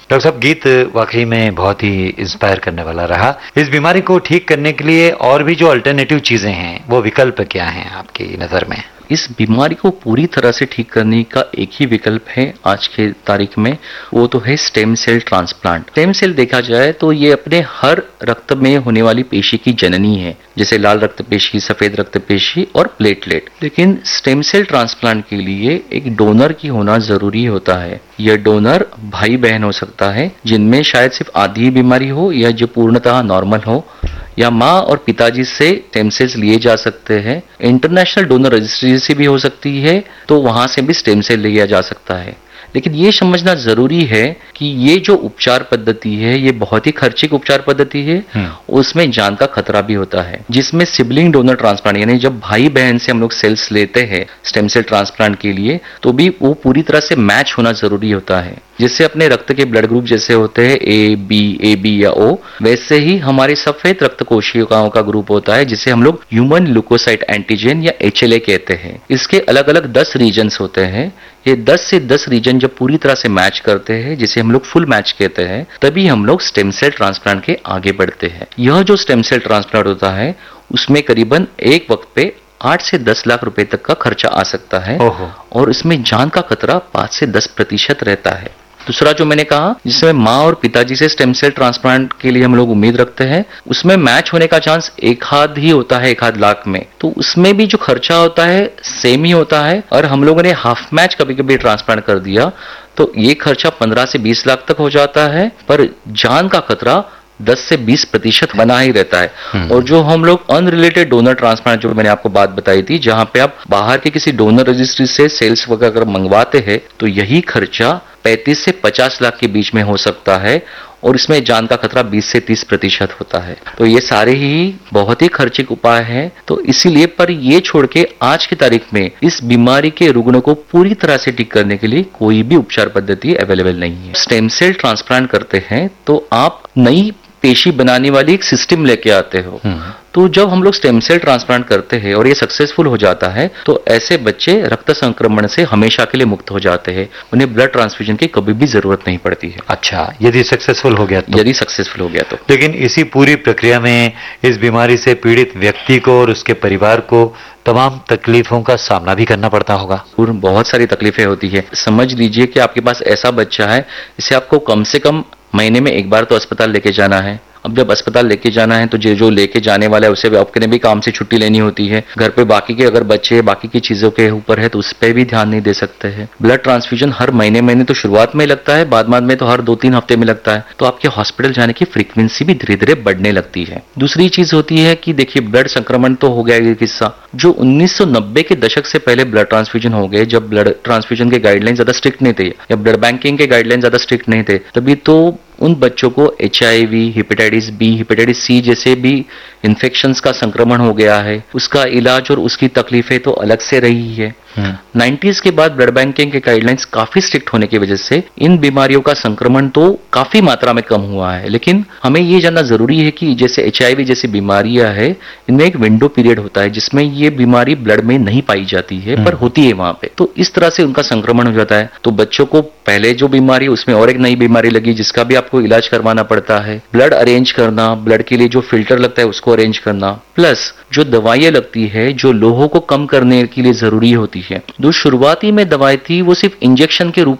Doctor साहब, गीत वाकई में बहुत ही इंस्पायर करने वाला रहा। इस बीमारी को ठीक करने के लिए और भी जो अल्टरनेटिव चीजें हैं, वो विकल्प क्या हैं आपकी नजर में? इस बीमारी को पूरी तरह से ठीक करने का एक ही विकल्प है आज के तारीख में, वो तो है stem cell transplant. Stem cell देखा जाए तो ये अपने हर रक्त में होने वाली पेशी की जननी है, जैसे लाल रक्त पेशी, सफेद रक्त पेशी और प्लेटलेट। लेकिन स्टेम सेल ट्रांसप्लांट के लिए एक डोनर की होना जरूरी होता है। यह डोनर भाई बहन हो सकता है जिनमें शायद सिर्फ आधी ही बीमारी हो या जो पूर्णतः नॉर्मल हो, या माँ और पिताजी से स्टेम सेल्स लिए जा सकते हैं। इंटरनेशनल डोनर रजिस्ट्री से भी हो सकती है, तो वहां से भी स्टेम सेल लिया जा सकता है। लेकिन ये समझना जरूरी है कि ये जो उपचार पद्धति है, ये बहुत ही खर्चिक उपचार पद्धति है। उसमें जान का खतरा भी होता है, जिसमें सिबलिंग डोनर ट्रांसप्लांट, यानी जब भाई बहन से हम लोग सेल्स लेते हैं स्टेम सेल ट्रांसप्लांट के लिए, तो भी वो पूरी तरह से मैच होना जरूरी होता है। जिससे अपने रक्त के ब्लड ग्रुप जैसे होते हैं ए बी या ओ, वैसे ही हमारे सफेद रक्त कोशिकाओं का ग्रुप होता है, जिसे हम लोग ह्यूमन ल्यूकोसाइट एंटीजन या HLA कहते हैं। इसके अलग अलग 10 रीजन्स होते हैं। ये 10 से 10 रीजन जब पूरी तरह से मैच करते हैं, जिसे हम लोग फुल मैच कहते हैं, तभी हम लोग स्टेम सेल ट्रांसप्लांट के आगे बढ़ते हैं। यह जो स्टेम सेल ट्रांसप्लांट होता है, उसमें करीबन एक वक्त पे 8 से 10 लाख रुपए तक का खर्चा आ सकता है, और इसमें जान का खतरा 5 से 10% रहता है। दूसरा जो मैंने कहा, जिसमें माँ और पिताजी से स्टेम सेल ट्रांसप्लांट के लिए हम लोग उम्मीद रखते हैं, उसमें मैच होने का चांस एक आध ही होता है, 1 लाख में। तो उसमें भी जो खर्चा होता है सेम ही होता है। और हम लोगों ने हाफ मैच कभी कभी ट्रांसप्लांट कर दिया तो ये खर्चा 15 से 20 लाख तक हो जाता है, पर जान का खतरा 10 से 20% बना ही रहता है। और जो हम लोग अनरिलेटेड डोनर ट्रांसप्लांट, जो मैंने आपको बात बताई थी, जहां पे आप बाहर के किसी डोनर रजिस्ट्री से सेल्स वगैरह मंगवाते हैं, तो यही खर्चा 35 से 50 लाख के बीच में हो सकता है, और इसमें जान का खतरा 20 से 30% होता है। तो ये सारे ही बहुत ही खर्चिक उपाय हैं। तो इसीलिए, पर ये छोड़ के आज की तारीख में इस बीमारी के रुग्ण को पूरी तरह से ठीक करने के लिए कोई भी उपचार पद्धति अवेलेबल नहीं है। स्टेम सेल ट्रांसप्लांट करते हैं तो आप नई पेशी बनाने वाली एक सिस्टम लेके आते हो। तो जब हम लोग स्टेम सेल ट्रांसप्लांट करते हैं और ये सक्सेसफुल हो जाता है, तो ऐसे बच्चे रक्त संक्रमण से हमेशा के लिए मुक्त हो जाते हैं। उन्हें ब्लड ट्रांसफ्यूजन की कभी भी जरूरत नहीं पड़ती है। अच्छा, यदि सक्सेसफुल हो गया तो? यदि सक्सेसफुल हो गया तो। लेकिन इसी पूरी प्रक्रिया में इस बीमारी से पीड़ित व्यक्ति को और उसके परिवार को तमाम तकलीफों का सामना भी करना पड़ता होगा। बहुत सारी तकलीफें होती है। समझ लीजिए कि आपके पास ऐसा बच्चा है जिसे आपको कम से कम महीने में एक बार तो अस्पताल लेके जाना है। अब जब अस्पताल लेके जाना है, तो जो लेके जाने वाला है उसे भी आपके भी काम से छुट्टी लेनी होती है। घर पे बाकी के अगर बच्चे बाकी की चीजों के ऊपर है, तो उस पर भी ध्यान नहीं दे सकते हैं। ब्लड ट्रांसफ्यूजन हर महीने तो शुरुआत में लगता है, बाद में तो हर 2-3 हफ्ते में लगता है। तो आपके हॉस्पिटल जाने की फ्रीक्वेंसी भी धीरे धीरे बढ़ने लगती है। दूसरी चीज होती है कि देखिए, ब्लड संक्रमण तो हो गया ये किस्सा। जो 1990 के दशक से पहले ब्लड ट्रांसफ्यूजन हो गए, जब ब्लड ट्रांसफ्यूजन के गाइडलाइन ज्यादा स्ट्रिक्ट नहीं थे, या ब्लड बैंकिंग के गाइडलाइन ज्यादा स्ट्रिक्ट नहीं थे, तभी तो उन बच्चों को HIV, hepatitis B, hepatitis C जैसे भी इन्फेक्शंस का संक्रमण हो गया है। उसका इलाज और उसकी तकलीफें तो अलग से रही है। 90s के बाद ब्लड बैंकिंग के गाइडलाइंस काफी स्ट्रिक्ट होने की वजह से इन बीमारियों का संक्रमण तो काफी मात्रा में कम हुआ है। लेकिन हमें ये जानना जरूरी है कि जैसे HIV जैसी बीमारियां है, इनमें एक विंडो पीरियड होता है जिसमें ये बीमारी ब्लड में नहीं पाई जाती है, पर होती है वहां पे। तो इस तरह से उनका संक्रमण हो जाता है। तो बच्चों को पहले जो बीमारी, उसमें और एक नई बीमारी लगी, जिसका भी आपको इलाज करवाना पड़ता है। ब्लड अरेंज करना, ब्लड के लिए जो फिल्टर लगता है उसको अरेंज करना, प्लस जो दवाइयां लगती है जो लोहों को कम करने के लिए जरूरी होती है। जो शुरुआती में दवाई थी वो सिर्फ इंजेक्शन के रूप